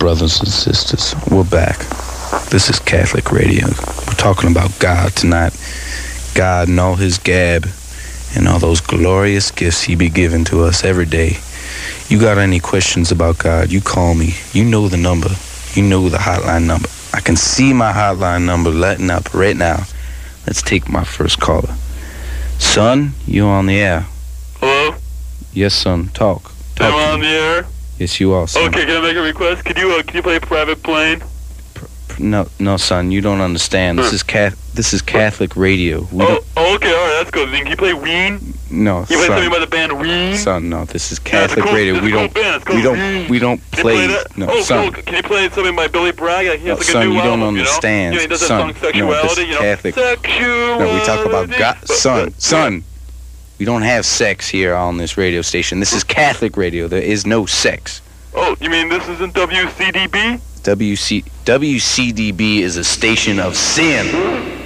brothers and sisters, we're back. This is Catholic Radio. We're talking about God tonight. God and all his gab and all those glorious gifts he be giving to us every day. You got any questions about God, you call me. You know the number. You know the hotline number. I can see my hotline number lighting up right now. Let's take my first caller. Son, you on the air. Hello? Yes, son. Talk. Am I on the air? Yes, you are, son. Okay, can I make a request? Can you play Private Plane? No, son, you don't understand. This is Catholic radio. Okay, alright, that's good. Then can you play Ween? No, you play something by the band Ween? Son, no, this is Catholic radio. We don't play. No, son. Cool. Can you play something by Billy Bragg? He has like son, a new you don't album, understand. You know? He does that son, song Sexuality, no, this is Catholic. Sexuality. No, we talk about God. Son. We don't have sex here on this radio station. This is Catholic radio. There is no sex. Oh, you mean this isn't WCDB? WCDB is a station of sin.